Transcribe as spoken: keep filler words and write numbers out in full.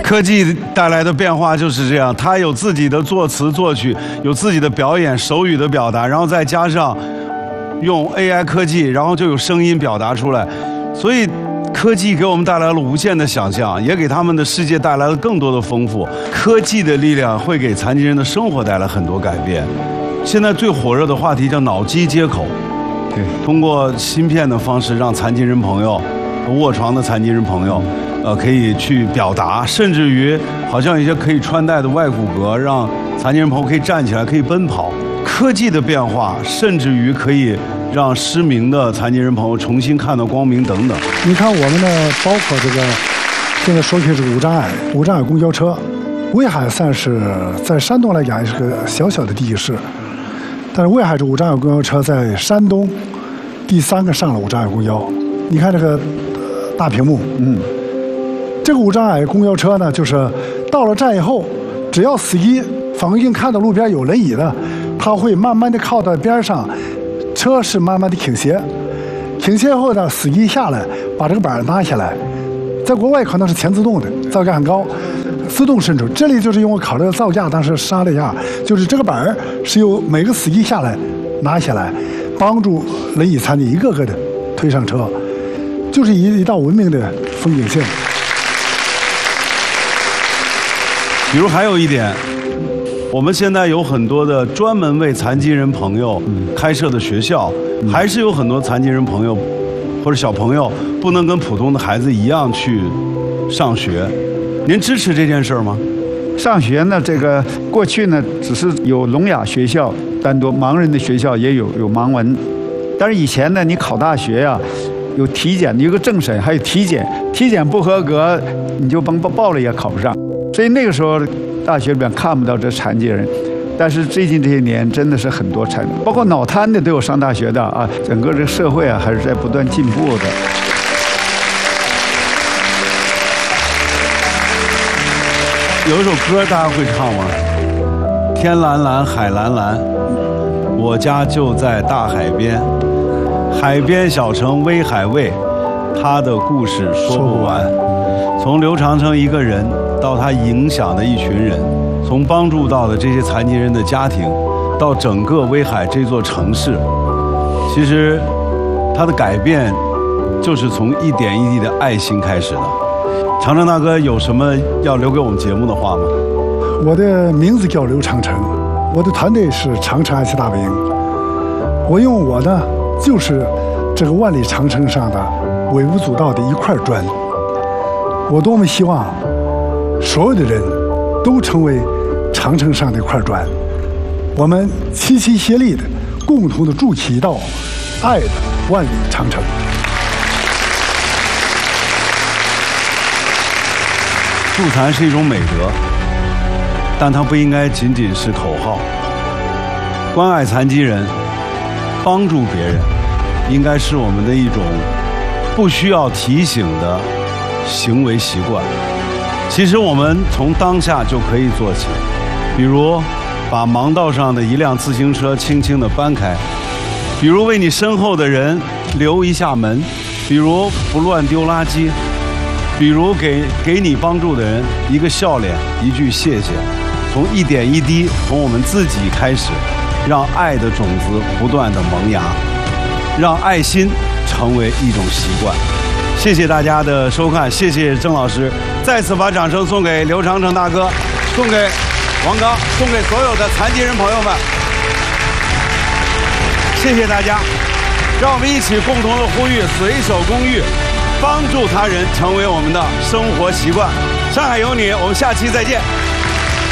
科技带来的变化就是这样，它有自己的作词作曲，有自己的表演，手语的表达，然后再加上用 A I 科技，然后就有声音表达出来。所以科技给我们带来了无限的想象，也给他们的世界带来了更多的丰富。科技的力量会给残疾人的生活带来很多改变。现在最火热的话题叫脑机接口，对，通过芯片的方式，让残疾人朋友、卧床的残疾人朋友。呃，可以去表达，甚至于好像一些可以穿戴的外骨骼，让残疾人朋友可以站起来，可以奔跑。科技的变化，甚至于可以让失明的残疾人朋友重新看到光明等等。 你看，我们呢，包括这个，现在说起这个无障碍无障碍公交车，威海算是在山东来讲也是个小小的地级市，但是威海这无障碍公交车在山东第三个上了无障碍公交。你看这个大屏幕，嗯。这个无障碍公交车呢，就是到了站以后，只要司机反光镜看到路边有轮椅的，他会慢慢的靠到边上，车是慢慢的倾斜，倾斜后呢，司机下来把这个板拿下来，在国外可能是全自动的，造价很高，自动伸出。这里就是因为考虑到造价，当时商量一下，就是这个板是由每个司机下来拿下来，帮助轮椅残疾一个个的推上车，就是一一道文明的风景线。 比如还有一点，我们现在有很多的专门为残疾人朋友开设的学校，嗯、还是有很多残疾人朋友或者小朋友不能跟普通的孩子一样去上学。您支持这件事吗？ 上学呢，这个过去呢只是有聋哑学校，单独盲人的学校也有有盲文，但是以前呢，你考大学呀、啊。有体检，有个政审，还有体检，体检不合格，你就甭报了也考不上。所以那个时候，大学里边看不到这残疾人。但是最近这些年，真的是很多残，包括脑瘫的都有上大学的啊。整个这个社会啊，还是在不断进步的。 有一首歌大家会唱吗？天蓝蓝，海蓝蓝，我家就在大海边。海边小城威海卫，他的故事说不完。从刘长城一个人到他影响的一群人，从帮助到的这些残疾人的家庭，到整个威海这座城市，其实他的改变就是从一点一滴的爱心开始的。长城大哥有什么要留给我们节目的话吗？ 我的名字叫刘长城，我的团队是长城爱惜大本营。我用我呢。就是这个万里长城上的微不足道的一块砖，我多么希望所有的人都成为长城上的一块砖，我们齐心协力的，共同的筑起一道爱的万里长城。 助残是一种美德，但它不应该仅仅是口号。关爱残疾人，帮助别人，应该是我们的一种不需要提醒的行为习惯。其实我们从当下就可以做起，比如把盲道上的一辆自行车轻轻地搬开，比如为你身后的人留一下门，比如不乱丢垃圾，比如给给你帮助的人一个笑脸，一句谢谢。从一点一滴，从我们自己开始，让爱的种子不断地萌芽，让爱心成为一种习惯。谢谢大家的收看，谢谢郑老师，再次把掌声送给刘长城大哥，送给王刚，送给所有的残疾人朋友们。谢谢大家，让我们一起共同的呼吁随手公寓，帮助他人成为我们的生活习惯。上海有你，我们下期再见。